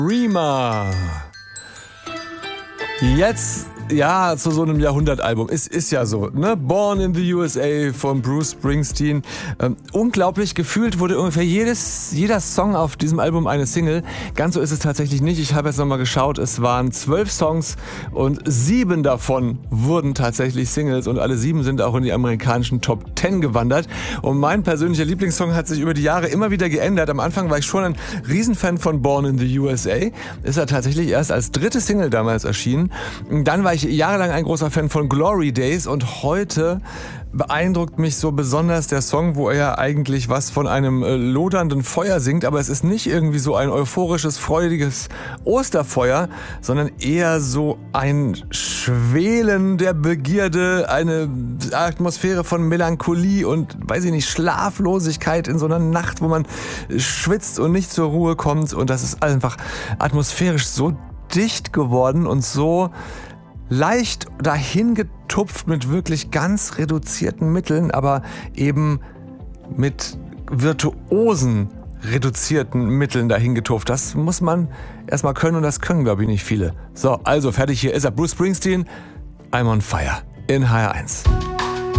Rema. Jetzt, ja, zu so einem Jahrhundertalbum. Es ist ja so, ne? Born in the USA von Bruce Springsteen. Unglaublich, gefühlt wurde ungefähr jeder Song auf diesem Album eine Single. Ganz so ist es tatsächlich nicht. Ich habe jetzt nochmal geschaut, es waren 12 Songs und 7 davon wurden tatsächlich Singles und alle 7 sind auch in die amerikanischen Top 10 gewandert. Und mein persönlicher Lieblingssong hat sich über die Jahre immer wieder geändert. Am Anfang war ich schon ein Riesenfan von Born in the USA. Ist er tatsächlich erst als dritte Single damals erschienen. Dann war ich jahrelang ein großer Fan von Glory Days und heute beeindruckt mich so besonders der Song, wo er ja eigentlich was von einem lodernden Feuer singt, aber es ist nicht irgendwie so ein euphorisches, freudiges Osterfeuer, sondern eher so ein Schwelen der Begierde, eine Atmosphäre von Melancholie und, weiß ich nicht, Schlaflosigkeit in so einer Nacht, wo man schwitzt und nicht zur Ruhe kommt, und das ist einfach atmosphärisch so dicht geworden und so leicht dahin getupft mit wirklich ganz reduzierten Mitteln, aber eben mit virtuosen reduzierten Mitteln dahin getupft. Das muss man erstmal können und das können, glaube ich, nicht viele. So, also fertig, hier ist er, Bruce Springsteen, I'm on Fire in HR1.